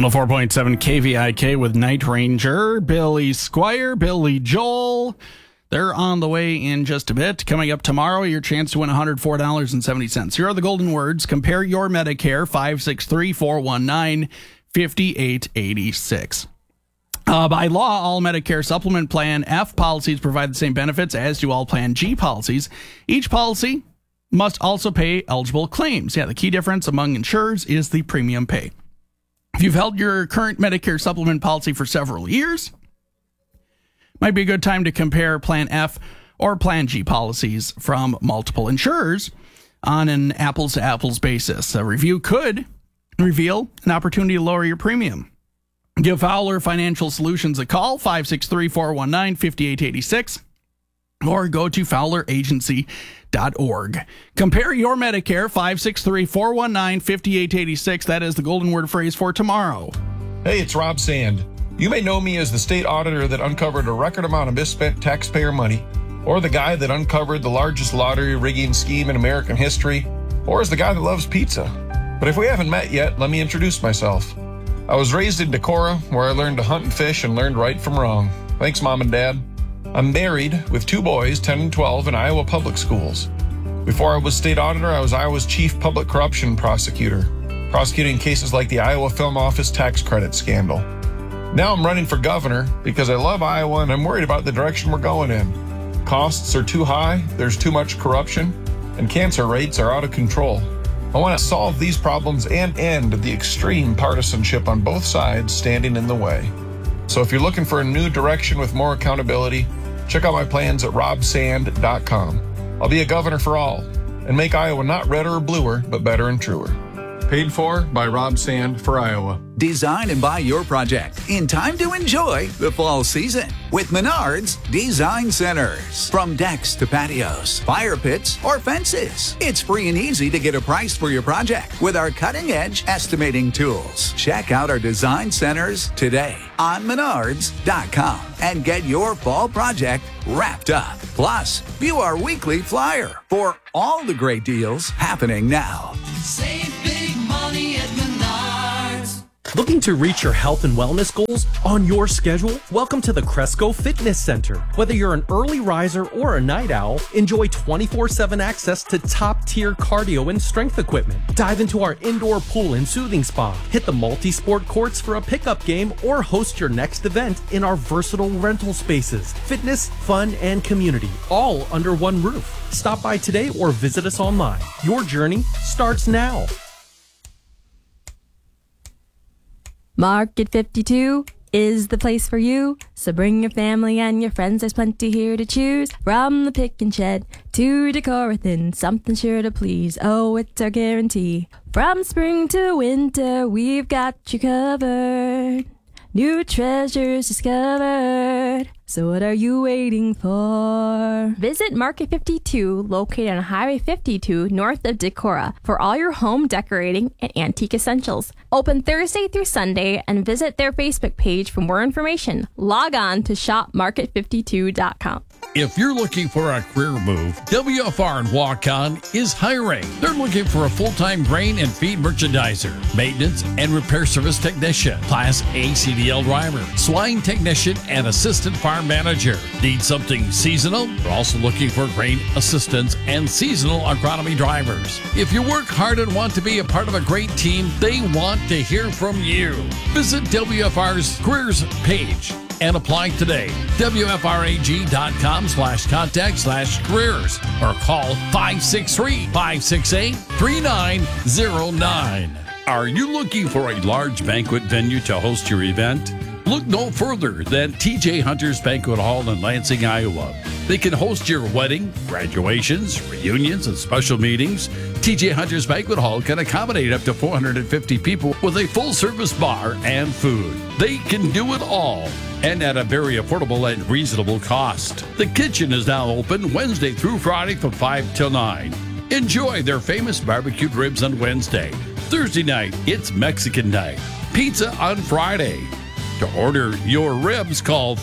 104.7 KVIK with Night Ranger, Billy Squire, Billy Joel. They're on the way in just a bit. Coming up tomorrow, your chance to win $104.70. Here are the golden words. Compare your Medicare, 563-419-5886. By law, all Medicare Supplement Plan F policies provide the same benefits as do all Plan G policies. Each policy must also pay eligible claims. The key difference among insurers is the premium pay. If you've held your current Medicare supplement policy for several years, might be a good time to compare Plan F or Plan G policies from multiple insurers on an apples-to-apples basis. A review could reveal an opportunity to lower your premium. Give Fowler Financial Solutions a call, 563-419-5886, or go to fowleragency.org. Compare your Medicare, 563-419-5886. That is the golden word phrase for tomorrow. Hey, it's Rob Sand. You may know me as the state auditor that uncovered a record amount of misspent taxpayer money, or the guy that uncovered the largest lottery rigging scheme in American history, or as the guy that loves pizza. But if we haven't met yet, let me introduce myself. I was raised in Decorah, where I learned to hunt and fish and learned right from wrong. Thanks, Mom and Dad. I'm married with 2 boys, 10 and 12, in Iowa public schools. Before I was state auditor, I was Iowa's chief public corruption prosecutor, prosecuting cases like the Iowa Film Office tax credit scandal. Now I'm running for governor because I love Iowa and I'm worried about the direction we're going in. Costs are too high, there's too much corruption, and cancer rates are out of control. I want to solve these problems and end the extreme partisanship on both sides standing in the way. So if you're looking for a new direction with more accountability, check out my plans at robsand.com. I'll be a governor for all and make Iowa not redder or bluer, but better and truer. Paid for by Rob Sand for Iowa. Design and buy your project in time to enjoy the fall season with Menards Design Centers. From decks to patios, fire pits, or fences, it's free and easy to get a price for your project with our cutting-edge estimating tools. Check out our design centers today on Menards.com and get your fall project wrapped up. Plus, view our weekly flyer for all the great deals happening now. Save big money at Menards. Looking to reach your health and wellness goals on your schedule? Welcome to the Cresco Fitness Center. Whether you're an early riser or a night owl, enjoy 24/7 access to top-tier cardio and strength equipment. Dive into our indoor pool and soothing spa. Hit the multi-sport courts for a pickup game or host your next event in our versatile rental spaces. Fitness, fun, and community, all under one roof. Stop by today or visit us online. Your journey starts now. Market 52 is the place for you. So bring your family and your friends. There's plenty here to choose. From the pick and shed to Decorathin, something sure to please. Oh, it's our guarantee. From spring to winter, we've got you covered. New treasures discovered. So what are you waiting for? Visit Market 52, located on Highway 52, north of Decorah, for all your home decorating and antique essentials. Open Thursday through Sunday, and visit their Facebook page for more information. Log on to shopmarket52.com. If you're looking for a career move, WFR in Waukon is hiring. They're looking for a full-time grain and feed merchandiser, maintenance and repair service technician, Class A CDL driver, swine technician, and assistant farm manager. Need something seasonal? They're also looking for grain assistants and seasonal agronomy drivers. If you work hard and want to be a part of a great team, they want to hear from you. Visit WFR's careers page and apply today. WFRAG.com/contact/careers or call 563-568-3909. Are you looking for a large banquet venue to host your event? Look no further than TJ Hunter's Banquet Hall in Lansing, Iowa. They can host your wedding, graduations, reunions, and special meetings. TJ Hunter's Banquet Hall can accommodate up to 450 people with a full-service bar and food. They can do it all, and at a very affordable and reasonable cost. The kitchen is now open Wednesday through Friday from 5 till 9. Enjoy their famous barbecued ribs on Wednesday. Thursday night, it's Mexican night. Pizza on Friday. To order your ribs, call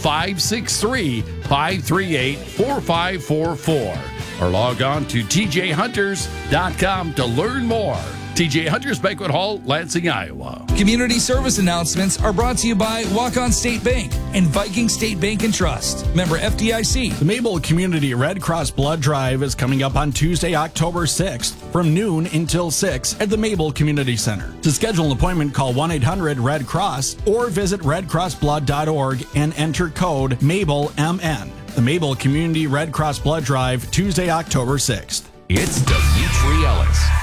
563-538-4544 or log on to tjhunters.com to learn more. TJ Hunters Banquet Hall, Lansing, Iowa. Community service announcements are brought to you by Walk-On State Bank and Viking State Bank and Trust. Member FDIC. The Mabel Community Red Cross Blood Drive is coming up on Tuesday, October 6th from noon until 6 at the Mabel Community Center. To schedule an appointment, call 1-800-RED-CROSS or visit redcrossblood.org and enter code MABELMN. The Mabel Community Red Cross Blood Drive, Tuesday, October 6th. It's Dimitri Ellis